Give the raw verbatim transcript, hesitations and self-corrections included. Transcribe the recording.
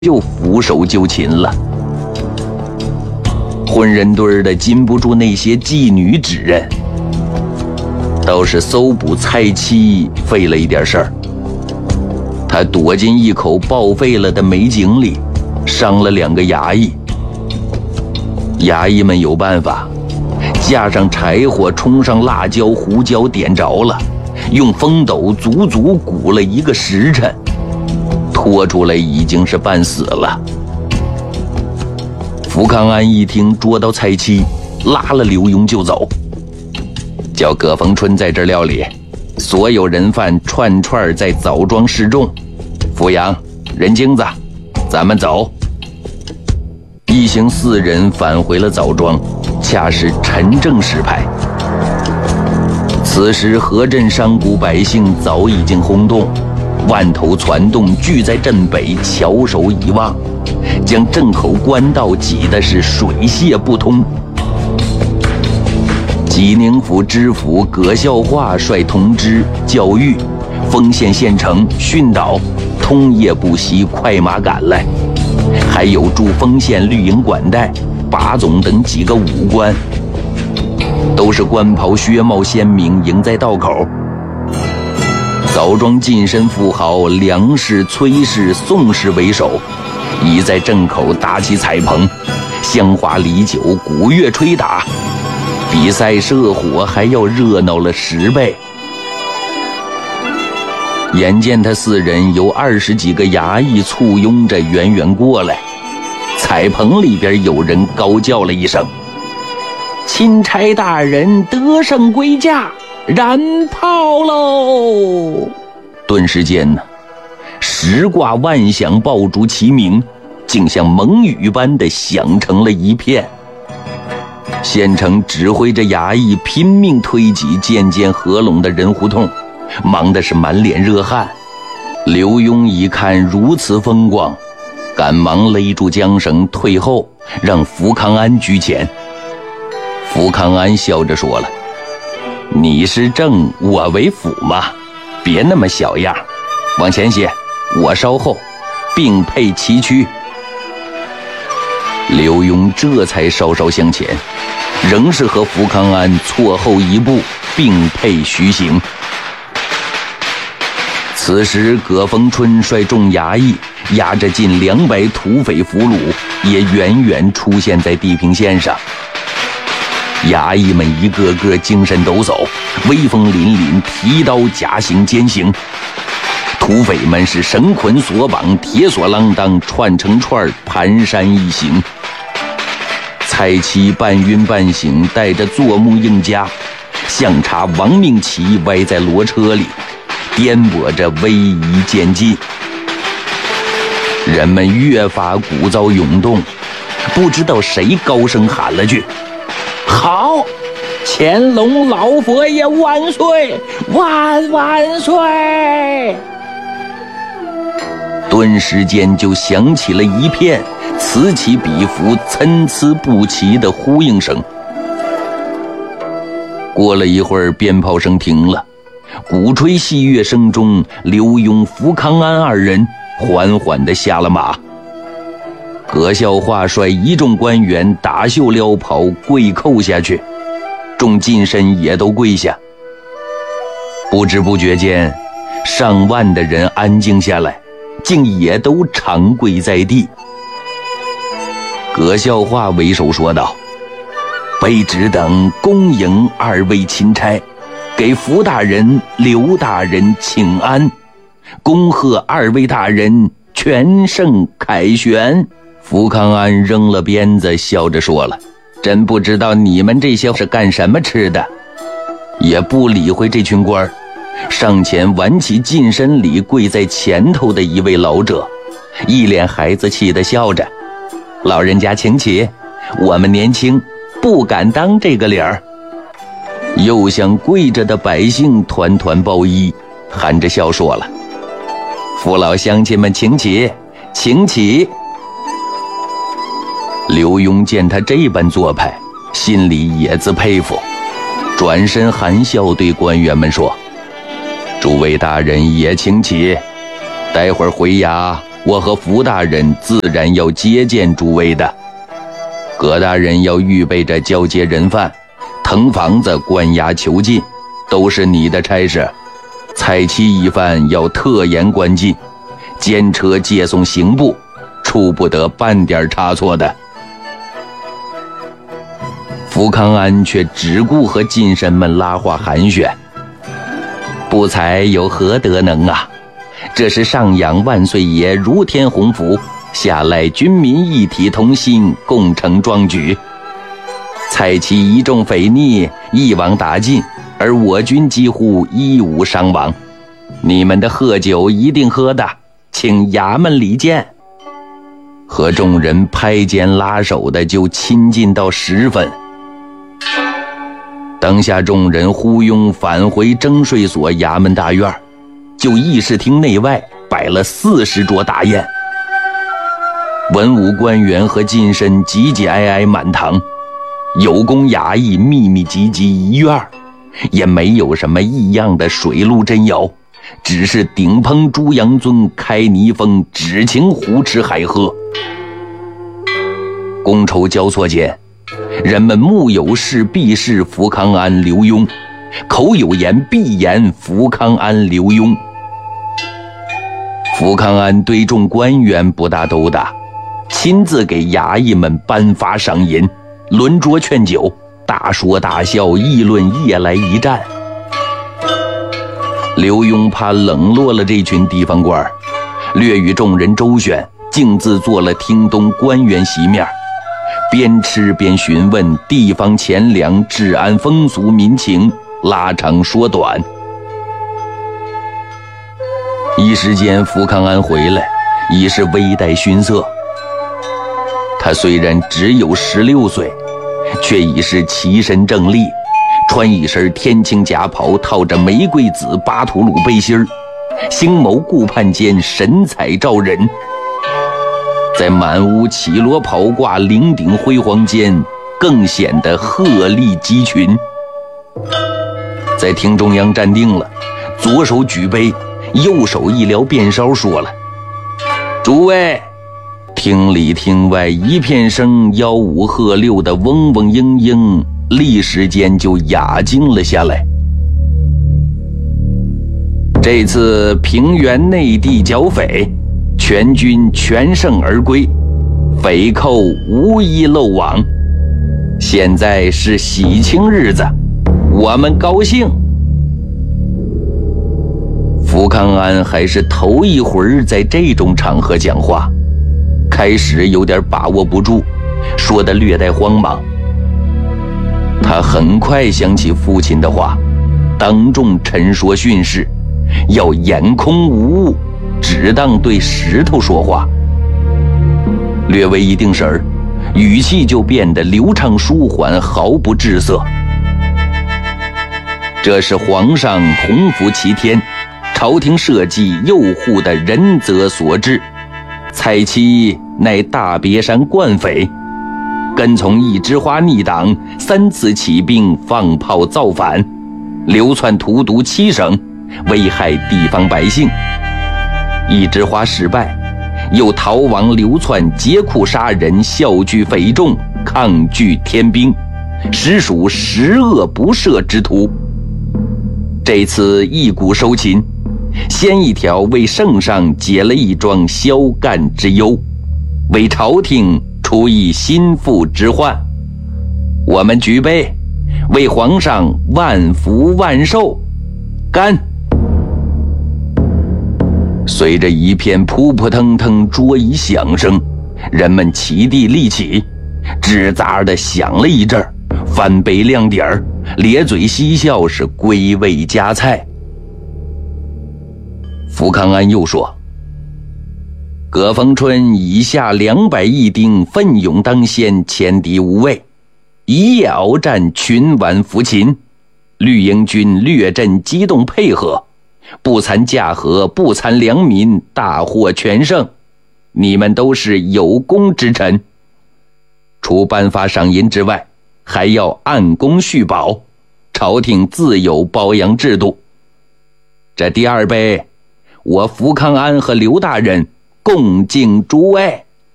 就俯首就擒了。混人堆的禁不住那些妓女之人，倒是搜捕蔡妻费了一点事儿。他躲进一口报废了的煤井里，伤了两个衙役。衙役们有办法，架上柴火，冲上辣椒、胡椒，点着了，用风斗足足鼓了一个时辰，拖出来已经是半死了。福康安一听捉到蔡妻，拉了刘墉就走，叫葛逢春在这儿料理，所有人犯串串在枣庄示众。扶阳、任京子，咱们走。一行四人返回了枣庄，恰是陈正时派。此时河镇商贾百姓早已经轰动，万头攒动聚在镇北，翘首以望，将镇口官道挤得是水泄不通。济宁府知府葛孝化率同知、教育、丰县县城、训导通夜不息，快马赶来，还有驻丰县绿营管带、把总等几个武官，都是官袍靴帽鲜明，迎在道口。枣庄近身富豪梁氏、崔氏、宋氏为首，已在镇口搭起彩棚，香花礼酒，鼓乐吹打，比赛射火还要热闹了十倍。眼见他四人由二十几个衙役簇拥着远远过来，彩棚里边有人高叫了一声：“钦差大人得胜归驾，燃炮喽！”顿时间呢，十挂万响，爆竹齐鸣，竟像蒙雨般的响成了一片。县城指挥着衙役拼命推挤渐渐合拢的人胡同，忙的是满脸热汗。刘墉一看如此风光，赶忙勒住缰绳退后，让福康安居前。福康安笑着说了：“你是正，我为辅嘛，别那么小样，往前些，我稍后，并辔齐驱。”刘墉这才稍稍向前，仍是和福康安错后一步，并辔徐行。此时葛逢春率众衙役押着近两百土匪俘虏，也远远出现在地平线上。衙役们一个个精神抖擞，威风凛凛，提刀夹行兼行。土匪们是绳捆索绑，铁索啷当，串成串，蹒跚一行。蔡妻半晕半醒，带着坐木应家，相差亡命旗歪在骡车里，颠簸着逶迤渐进。人们越发鼓噪涌动，不知道谁高声喊了句：“好！乾隆老佛爷万岁！万万岁！”顿时间就响起了一片此起彼伏、参差不齐的呼应声。过了一会儿，鞭炮声停了，鼓吹戏乐声中，刘墉、福康安二人缓缓地下了马。葛孝化率一众官员打袖撩袍，跪叩下去，众近身也都跪下。不知不觉间，上万的人安静下来，竟也都长跪在地。葛孝化为首说道：“卑职等恭迎二位钦差，给福大人、刘大人请安，恭贺二位大人全胜凯旋。”福康安扔了鞭子，笑着说了：“真不知道你们这些是干什么吃的。”也不理会这群官儿，上前挽起近身里跪在前头的一位老者，一脸孩子气地笑着：“老人家请起，我们年轻不敢当这个理儿。”又向跪着的百姓团团报揖，含着笑说了：“父老乡亲们请起，请起。”刘墉见他这般做派，心里也自佩服，转身含笑对官员们说：“诸位大人也请起，待会儿回衙我和福大人自然要接见诸位的。葛大人要预备着交接人犯，腾房子、关押囚禁，都是你的差事。蔡妻一犯要特严关禁，监车接送刑部，出不得半点差错的。福康安却只顾和近身们拉话寒暄，不才有何德能啊？这是上仰万岁爷如天洪福，下赖军民一体同心，共成壮举。蔡其一众匪逆一网打尽，而我军几乎一无伤亡。你们的贺酒一定喝的，请衙门里见。和众人拍肩拉手的就亲近到十分。当下众人呼拥返回征税所衙门大院，就议事厅内外摆了四十桌大宴，文武官员和近身挤挤挨挨满堂，有功衙役密密集集一院，也没有什么异样的水陆珍肴，只是顶棚猪羊尊，开泥风，只情胡吃海喝。觥筹交错间，人们目有事必是福康安刘墉，口有言必言福康安刘墉。福康安对众官员不大斗打，亲自给衙役们颁发赏银，轮桌劝酒，大说大笑，议论夜来一战。刘墉怕冷落了这群地方官，略与众人周旋，径自做了厅东官员席面，边吃边询问地方钱粮、治安、风俗、民情，拉长说短。一时间福康安回来，已是微带逊色。他虽然只有十六岁，却已是齐身正立，穿一身天青夹袍，套着玫瑰紫巴图鲁背心儿，星眸顾盼间神采照人。在满屋绮罗袍挂、灵鼎辉煌间，更显得鹤立鸡群。在厅中央站定了，左手举杯，右手一撩便梢，说了：“诸位！”厅里厅外一片声，吆五喝六的嗡嗡嘤嘤，立时间就雅静了下来。这次平原内地剿匪，全军全胜而归，匪寇无一漏网。现在是喜庆日子，我们高兴。福康安还是头一回在这种场合讲话，开始有点把握不住，说得略带慌忙。他很快想起父亲的话，当众陈说训示，要眼空无物，只当对石头说话。略微一定神儿，语气就变得流畅舒缓，毫不滞涩。这是皇上洪福齐天，朝廷社稷佑护的仁泽所致。蔡妻乃大别山惯匪，跟从一枝花逆党，三次起兵放炮造反，流窜荼毒七省，危害地方百姓。一枝花失败，又逃亡流窜，劫库杀人，笑聚匪众，抗拒天兵，实属十恶不赦之徒。这次一鼓收擒，先一条为圣上解了一桩宵干之忧，为朝廷除一心腹之患。我们举杯，为皇上万福万寿，干！随着一片扑扑腾腾桌椅响声，人们齐地立起，吱喳地响了一阵，翻杯亮点儿，咧嘴嬉笑，是归味夹菜。福康安又说：“葛逢春以下两百义丁奋勇当先，前敌无畏，一夜鏖战，群顽服秦。绿营军略阵机动配合，不残驾合，不残良民，大获全胜。你们都是有功之臣，除颁发赏银之外，还要按功续保，朝廷自有褒扬制度。这第二杯，我福康安和刘大人恭敬诸位。